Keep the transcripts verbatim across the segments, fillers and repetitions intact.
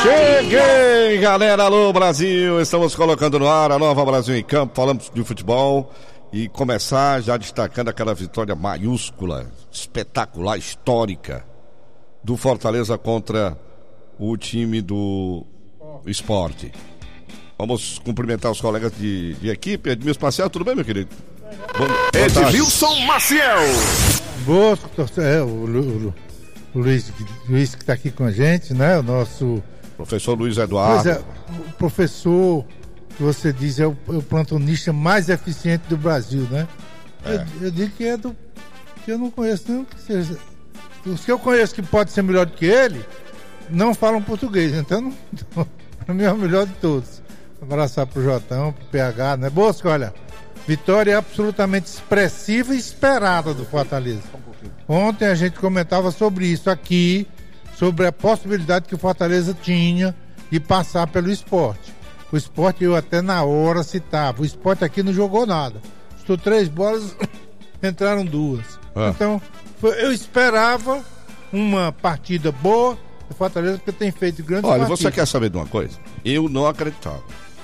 Cheguei, galera, alô Brasil, estamos colocando no ar a Nova Brasil em Campo, falamos de futebol e começar já destacando aquela vitória maiúscula, espetacular, histórica do Fortaleza contra o time do Sport. Vamos cumprimentar os colegas de, de equipe. Edmilson Maciel, tudo bem, meu querido? Edmilson Maciel. Boa, é, o, o, o Luiz, Luiz que está aqui com a gente, né? O nosso professor Luiz Eduardo. Pois é, o professor que você diz é o, é o plantonista mais eficiente do Brasil, né? É. Eu, eu digo que é do que eu não conheço, não que seja. Os que eu conheço que pode ser melhor do que ele não falam português, então, não, então para mim é o melhor de todos. Abraçar pro Jotão, pro P H, né? Bosco, olha, vitória absolutamente expressiva e esperada do Fortaleza. Ontem a gente comentava sobre isso aqui, sobre a possibilidade que o Fortaleza tinha de passar pelo Sport. O Sport eu até na hora citava, o Sport aqui não jogou nada. Estou três bolas, entraram duas. Ah. Então, foi, eu esperava uma partida boa do Fortaleza, porque tem feito grandes Olha, partidas. Você quer saber de uma coisa? Eu não acreditava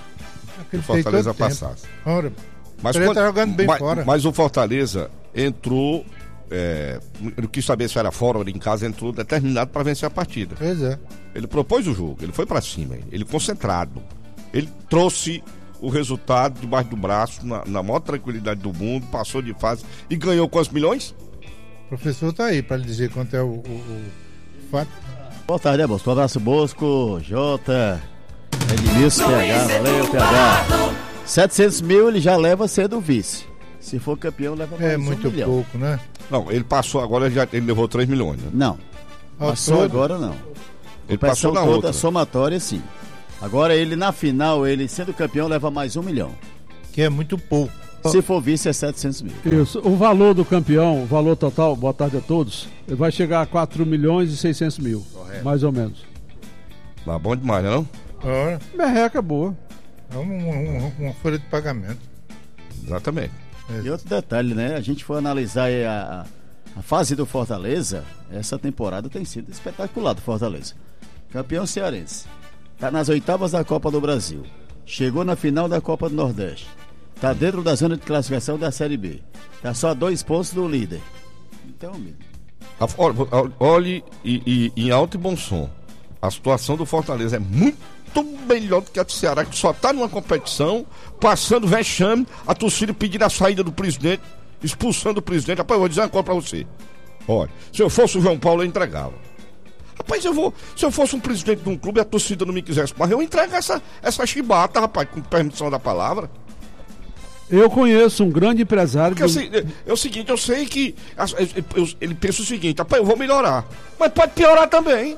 que o Fortaleza passasse. Ora, mas, ele quando, tá jogando bem mas, fora. Mas o Fortaleza entrou, é, não quis saber se era fora ou em casa, entrou determinado para vencer a partida. Pois é. Ele propôs o jogo, ele foi para cima, ele concentrado. Ele trouxe o resultado debaixo do braço, na, na maior tranquilidade do mundo, passou de fase e ganhou quantos milhões? O professor tá aí para lhe dizer quanto é o, o, o fato. Boa tarde, né, Bosco? Um abraço, Bosco, Jota, Edmilson, P H, valeu, P H. setecentos mil ele já leva sendo vice. Se for campeão, leva mais é um muito milhão. pouco, né? Não, ele passou agora, ele, já, ele levou três milhões, né? Não, passou todo? agora não. Ele passou na toda outra. somatória, sim. Agora ele na final, ele sendo campeão, leva mais um milhão. Que é muito pouco. Se for vice é setecentos mil. Isso, o valor do campeão, o valor total, boa tarde a todos, vai chegar a quatro milhões e seiscentos mil, correto, mais ou menos. Tá bom demais, não? Ora, merreca boa. é uma, uma, uma folha de pagamento. Exatamente. E outro detalhe, né? A gente for analisar aí a, a fase do Fortaleza, essa temporada tem sido espetacular do Fortaleza. Campeão cearense. Tá nas oitavas da Copa do Brasil. Chegou na final da Copa do Nordeste. Tá dentro da zona de classificação da Série B. Tá só a dois pontos do líder. Então, amigo. Olhe e, e, em alto e bom som. A situação do Fortaleza é muito melhor do que a do Ceará, que só tá numa competição, passando vexame, a torcida pedindo a saída do presidente, expulsando o presidente. Rapaz, eu vou dizer uma coisa pra você. Olha, se eu fosse o João Paulo, eu entregava. Rapaz, eu vou, se eu fosse um presidente de um clube e a torcida não me quisesse, mas eu entrego essa, essa chibata, rapaz, com permissão da palavra. Eu conheço um grande empresário. Porque do... é, é o seguinte, eu sei que eu, eu, ele pensa o seguinte, rapaz, eu vou melhorar, mas pode piorar também.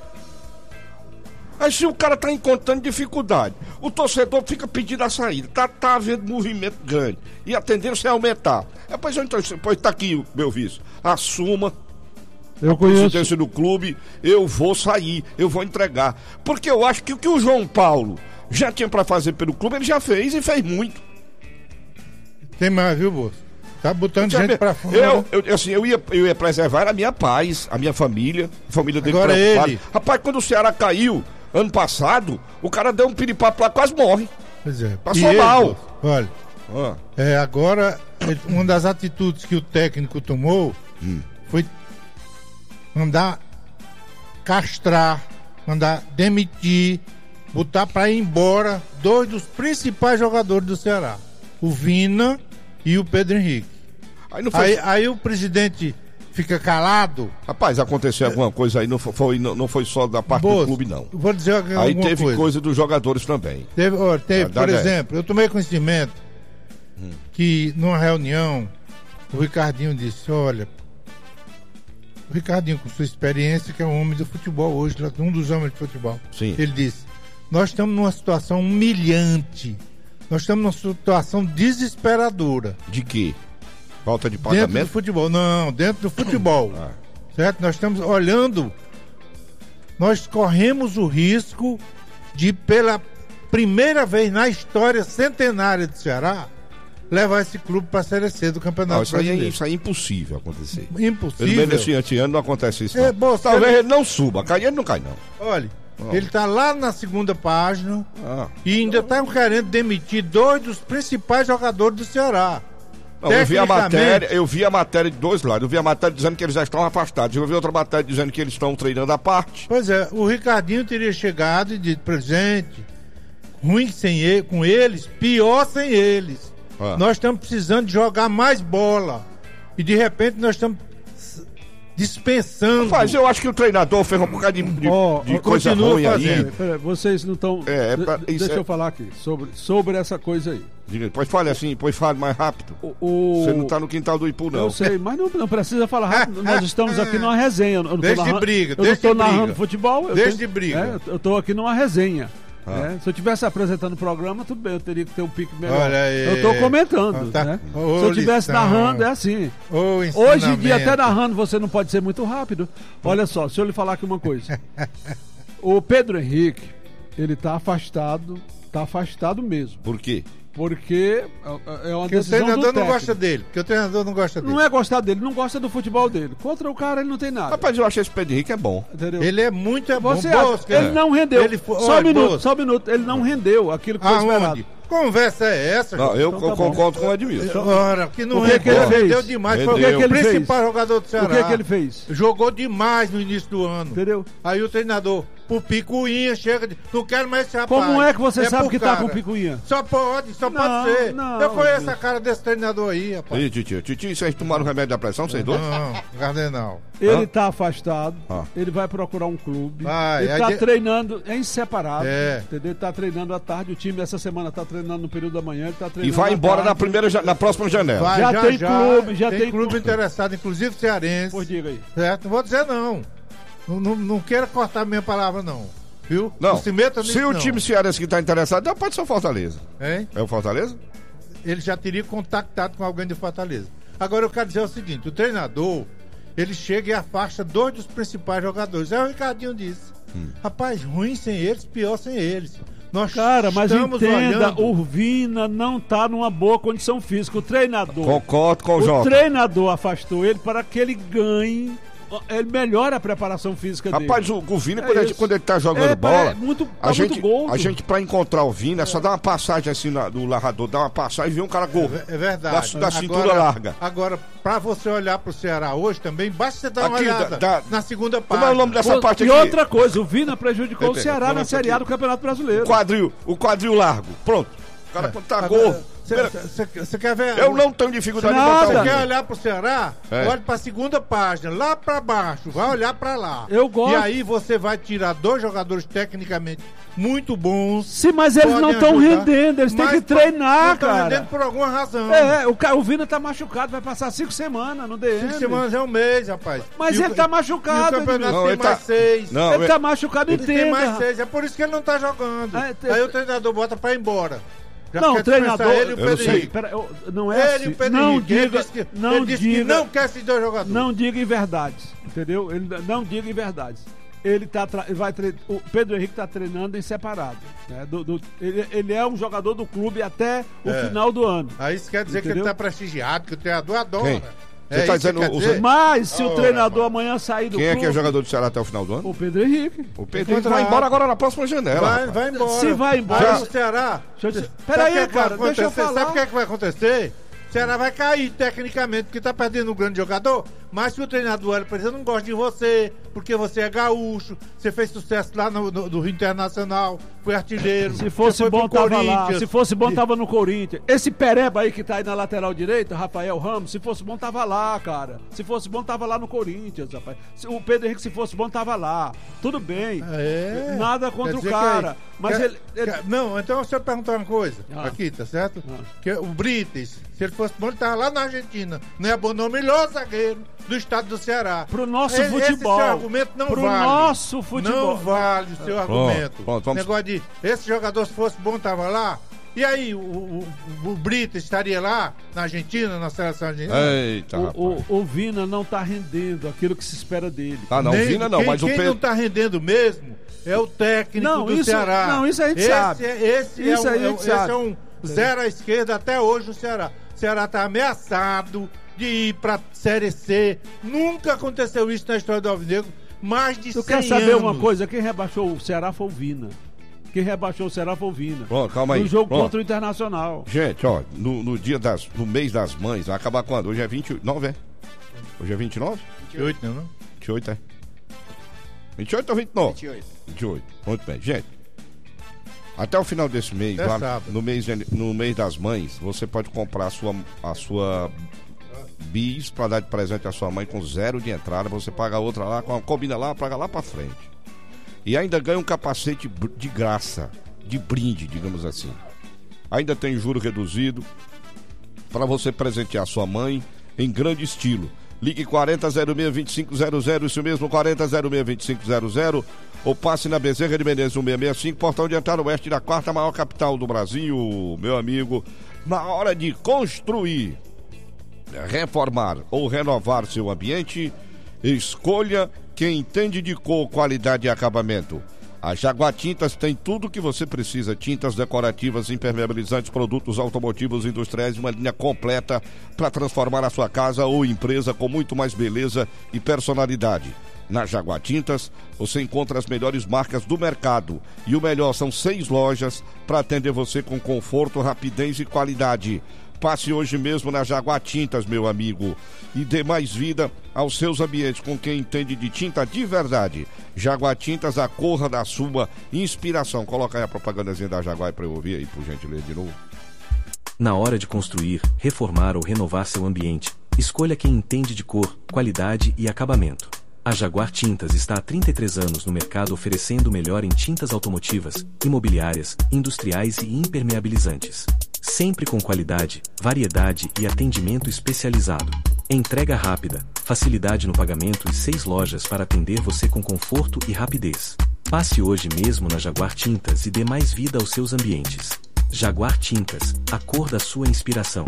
Aí se o cara tá encontrando dificuldade, o torcedor fica pedindo a saída, tá, tá havendo movimento grande, e a tendência é aumentar. É, pois, então, pois tá aqui, meu vice, assuma eu a conheço... presidência do clube, eu vou sair, eu vou entregar. Porque eu acho que o que o João Paulo já tinha pra fazer pelo clube, ele já fez e fez muito. Tem mais, viu, Bolso? Tá botando Já gente me... pra fora. Eu, eu, assim, eu, ia, eu ia preservar a minha paz, a minha família, a família dele Agora preocupada. ele... Rapaz, quando o Ceará caiu, ano passado, o cara deu um piripapo lá, quase morre. Pois é. Passou ele, mal. Bolso, olha, Ah. é, agora, uma das atitudes que o técnico tomou hum. foi mandar castrar, mandar demitir, botar pra ir embora dois dos principais jogadores do Ceará, o Vina e o Pedro Henrique. Aí, não foi... aí, aí o presidente fica calado. Rapaz, aconteceu é... alguma coisa aí, não foi, não, não foi só da parte Bolso, do clube, não. Vou dizer alguma aí teve coisa. coisa dos jogadores também. Teve, ó, teve dá, por dá exemplo, eu tomei conhecimento hum. que numa reunião o Ricardinho disse, olha, o Ricardinho, com sua experiência, que é um homem do futebol hoje, um dos homens de futebol, Sim. ele disse, nós estamos numa situação humilhante, nós estamos numa situação desesperadora. De quê? Falta de pagamento? Dentro do futebol, não, dentro do futebol, ah. certo? Nós estamos olhando, nós corremos o risco de, pela primeira vez na história centenária do Ceará, levar esse clube para a Série C do Campeonato não, isso aí, Brasileiro. É, isso aí é impossível acontecer. Impossível. Pelo menos nesse ano não acontece isso. É, não. bom, Talvez ele... ele não suba, cair ele não cai não. Olha, Oh. Ele tá lá na segunda página Ah. e ainda estão querendo demitir dois dos principais jogadores do Ceará. Não, eu vi a matéria, eu vi a matéria de dois lados. Eu vi a matéria dizendo que eles já estão afastados. Eu vi outra matéria dizendo que eles estão treinando à parte. Pois é, o Ricardinho teria chegado e dito, presidente, ruim sem ele, com eles, pior sem eles. Ah. Nós estamos precisando de jogar mais bola. E de repente nós estamos dispensando. Mas eu acho que o treinador fez um bocado de, de, Oh, de oh, coisa continua ruim fazendo. aí. Peraí, vocês não estão. É, é pra- De- isso deixa é- eu falar aqui sobre, sobre essa coisa aí. Diga, Pois fale assim, pois fale mais rápido. O, o- Você não tá no quintal do Ipu, não. Eu sei, mas não, não precisa falar rápido. Nós estamos aqui numa resenha. Eu não tô Deixa de narrando- briga, Eu não deixa estou de narrando briga. futebol. Eu Deixa tenho- de briga. é, eu estou aqui numa resenha. Ah. né? Se eu estivesse apresentando o programa, tudo bem, eu teria que ter um pique melhor. Olha aí. Eu estou comentando. Tá. né? Ô, Se eu estivesse lição. narrando, é assim. Ô, Hoje em dia, ensinamento. até narrando, você não pode ser muito rápido. Olha só, deixa eu lhe falar aqui uma coisa. O Pedro Henrique, ele tá afastado, tá afastado mesmo. Por quê? Porque é é uma Porque o decisão do treinador não técnico. gosta dele. Porque o treinador não gosta dele. Não é gostar dele, não gosta do futebol dele. Contra o cara, ele não tem nada. Rapaz, eu achei esse Pedro Henrique é bom. Entendeu? Ele é muito é bom. Você Bosca, acha, ele não rendeu. Ele foi- só um olha, minuto, Bosca. só um minuto. Ele não rendeu aquilo que foi esperado. Aonde? Conversa é essa? Não, eu Então tá bom. concordo com o Edmilson. Ora, que não O que que rendeu, ele fez? rendeu demais. Foi Rendeu. o O que que ele principal fez? jogador do Ceará. O que, que ele fez? Jogou demais no início do ano. Entendeu? Aí o treinador, por picuinha, chega de. Não quero mais esse rapaz. Como é que você sabe por que tá cara. com picuinha? Só pode, só Não, pode ser. não, eu conheço Deus. a cara desse treinador aí, rapaz. Ih, titio, titio, vocês tomaram remédio da pressão, vocês dois? Não, Cardenal. Ele tá afastado, Ah. ele vai procurar um clube. Vai, ele aí tá de- treinando em separado. É. Entendeu? Ele tá treinando à tarde. O time essa semana tá treinando no período da manhã. Ele tá treinando E vai à embora tarde. na primeira, ja- na próxima janela. Vai, Já tem clube, já tem clube clube. interessado, inclusive cearense. Pois diga aí. Certo? Não vou dizer não. Não, não, não quero cortar a minha palavra, não. Viu? Não, se meta nisso, se o não. time cearense que tá interessado, não, pode ser o Fortaleza. Hein? É o Fortaleza? Ele já teria contactado com alguém de Fortaleza. Agora eu quero dizer o seguinte, o treinador, ele chega e afasta dois dos principais jogadores. É o Ricardinho disse. Hum. Rapaz, ruim sem eles, pior sem eles. Nós Cara, mas estamos entenda, olhando... o Vina não tá numa boa condição física. O treinador. Concordo com o O Jota. treinador afastou ele para que ele ganhe. Ele melhore a preparação física dele. Rapaz, o, o Vina, É quando, ele, isso. quando ele tá jogando É, bola, é muito- a, tá gente, muito gordo. a gente, pra encontrar o Vina, é só dá uma passagem assim na- do largador, dá uma passagem e vê um cara gordo. É verdade. Da- da cintura larga. Agora, pra você olhar pro Ceará hoje também, basta você dar uma Aqui, olhada da- da- na segunda Como página. é o nome dessa Pô, parte e aqui? outra coisa, o Vina prejudicou o Entendi. Ceará Vamos na aqui. Série A do Campeonato Brasileiro. O quadril, o quadril largo. Pronto. O cara quando tá gordo. Você quer ver? Eu não tenho dificuldade Nada. em botar Você o quer Vina. olhar pro Ceará? É. Olhe pra segunda página, lá pra baixo, vai olhar pra lá. Eu gosto. E aí você vai tirar dois jogadores tecnicamente muito bons. Sim, mas eles podem não estão ajudar, rendendo, eles têm mas que po- treinar, não tão cara. rendendo por alguma razão. É, o, ca- o Vina tá machucado, vai passar cinco semanas no D M. Cinco semanas é um mês, rapaz. Mas E o- ele tá E machucado, o campeonato Não, tem ele mais tá- seis. Não, ele é- tá machucado, Ele tem mais entenda. seis, é por isso que ele não tá jogando. É, te- Aí o treinador bota pra ir embora. Já Não, quer o treinador. dispensar Ele e o Eu não Pedro sei. Henrique. Pera, eu- não é Ele e assim. o Pedro Não Henrique. Ele diga, disse que, não ele disse que diga, não quer esses dois jogadores. não diga inverdades, entendeu? Ele não diga inverdades. Ele tá tra- ele vai tre- o Pedro Henrique tá treinando em separado, né? Do- do- ele, ele é um jogador do clube até o É. final do ano. Aí isso quer dizer que Entendeu? ele tá prestigiado, que o treinador adora. Quem? É Você tá isso dizendo que quer os- dizer? Mas se o Ora, treinador mano. amanhã sair do Quem é clube, que é jogador do Ceará até o final do ano? o Pedro Henrique. O Pedro Henrique vai contrato. embora agora na próxima janela. Vai, rapaz. vai embora. Se vai embora- Aí o Ceará. Deixa eu te- Sabe Pera aí, o que é que vai cara, deixa eu acontecer? falar. Sabe o que é que vai acontecer? O Ceará vai cair tecnicamente, porque tá perdendo um grande jogador. Mas se o treinador olha pra ele, eu não gosto de você, porque você é gaúcho, você fez sucesso lá no, no, no Rio Internacional, foi artilheiro. Se fosse você foi bom, pro tava lá. Corinthians. Se fosse bom, tava no Corinthians. Esse Pereba aí que tá aí na lateral direita, Rafael Ramos, se fosse bom, tava lá, cara. Se fosse bom, tava lá no Corinthians, rapaz. Se- O Pedro Henrique, se fosse bom, tava lá. Tudo bem. É. Nada contra Quer o dizer cara. que- Mas quer- ele. ele- quer- Não, então deixa eu perguntar uma coisa Ah. aqui, tá certo? Ah. Que o Brites, se ele fosse bom, ele tava lá na Argentina. Não é bom, não, o melhor zagueiro do estado do Ceará. Pro nosso Esse- futebol. Esse seu argumento não Pro vale. nosso futebol. Não vale o seu argumento. pronto, vamos- Negócio de esse jogador, se fosse bom, tava lá. E aí, o, o, o Brites estaria lá na Argentina, na seleção argentina? Eita, rapaz. O, o, o Vina não tá rendendo aquilo que se espera dele. Ah, não, Nem- Vina não, quem, mas o quem Pedro. não tá rendendo mesmo é o técnico Não, do isso- Ceará. não, isso a gente esse sabe. É, esse Isso é, um, aí a é, gente esse sabe. é um zero à esquerda até hoje o Ceará. O Ceará tá ameaçado de ir pra Série C. Nunca aconteceu isso na história do Alvinegro. mais de Tu cem quer saber anos. uma coisa? Quem rebaixou o Ceará foi o Vina. Quem rebaixou o Ceará foi o Vina. Pronto, calma aí. No jogo Pronto. contra o Internacional. Gente, ó, no, no dia das. No mês das mães, vai acabar quando? Hoje é vinte e nove, é? Hoje é vinte e nove? vinte e oito, não? vinte e oito, é? vinte e oito ou vinte e nove? vinte e oito. vinte e oito. Muito bem. Gente, até o final desse mês, Até lá sábado. no mês, de- no mês das mães, você pode comprar a sua, a sua bis para dar de presente à sua mãe com zero de entrada. Você paga outra lá, com- combina lá, paga lá para frente. E ainda ganha um capacete br- de graça, de brinde, digamos assim. Ainda tem juro reduzido para você presentear sua mãe em grande estilo. Ligue quarenta zero seis vinte e cinco zero zero, isso mesmo, quarenta zero seis vinte e cinco zero zero, ou passe na Bezerra de Menezes cento e sessenta e cinco, portão de entrada oeste da quarta maior capital do Brasil, meu amigo. Na hora de construir, reformar ou renovar seu ambiente, escolha quem entende de cor, qualidade e acabamento. A Jaguar Tintas tem tudo o que você precisa: tintas decorativas, impermeabilizantes, produtos automotivos industriais, uma linha completa para transformar a sua casa ou empresa com muito mais beleza e personalidade. Na Jaguar Tintas, você encontra as melhores marcas do mercado. E o melhor, são seis lojas para atender você com conforto, rapidez e qualidade. Passe hoje mesmo na Jaguar Tintas, meu amigo, e dê mais vida aos seus ambientes com quem entende de tinta de verdade. Jaguar Tintas, a cor da sua inspiração. Coloca aí a propagandazinha da Jaguar para eu ouvir aí, por gentileza, de novo. Na hora de construir, reformar ou renovar seu ambiente, escolha quem entende de cor, qualidade e acabamento. A Jaguar Tintas está há trinta e três anos no mercado oferecendo o melhor em tintas automotivas, imobiliárias, industriais e impermeabilizantes. Sempre com qualidade, variedade e atendimento especializado. Entrega rápida, facilidade no pagamento e seis lojas para atender você com conforto e rapidez. Passe hoje mesmo na Jaguar Tintas e dê mais vida aos seus ambientes. Jaguar Tintas, a cor da sua inspiração.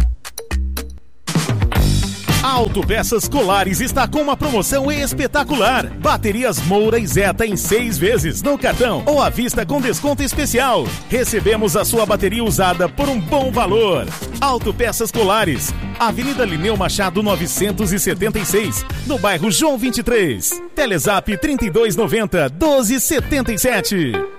A Autopeças Colares está com uma promoção espetacular. Baterias Moura e Zeta em seis vezes no cartão ou à vista com desconto especial. Recebemos a sua bateria usada por um bom valor. Autopeças Colares, Avenida Lineu Machado novecentos e setenta e seis, no bairro João vinte e três. Telezap trinta e dois noventa, doze setenta e sete.